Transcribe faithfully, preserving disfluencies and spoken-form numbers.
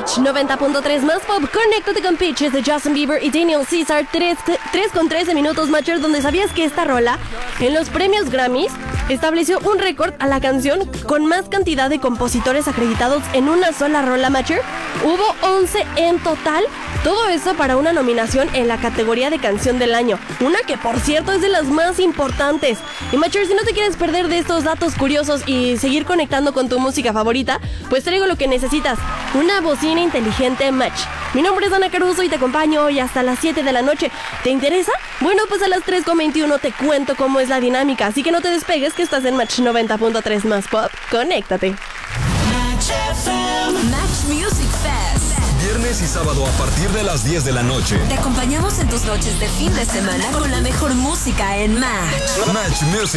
Match noventa punto tres más pop. Conéctate con Peaches de Justin Bieber y Daniel Caesar. tres con trece minutos, Matcher, donde sabías que esta rola en los premios Grammys estableció un récord a la canción con más cantidad de compositores acreditados en una sola rola, Matcher. Hubo once en total. Todo eso para una nominación en la categoría de canción del año. Una que, por cierto, es de las más importantes. Y Matcher, si no te quieres perder de estos datos curiosos y seguir conectando con tu música favorita, pues traigo lo que necesitas. Una bocina inteligente Match. Mi nombre es Ana Caruso y te acompaño hoy hasta las siete de la noche. ¿Te interesa? Bueno, pues a las tres con veintiuno te cuento cómo es la dinámica. Así que no te despegues, que estás en Match noventa punto tres más pop. Conéctate. Match F M. Match Music Fest. Viernes y sábado a partir de las diez de la noche. Te acompañamos en tus noches de fin de semana con la mejor música en Match. Match Music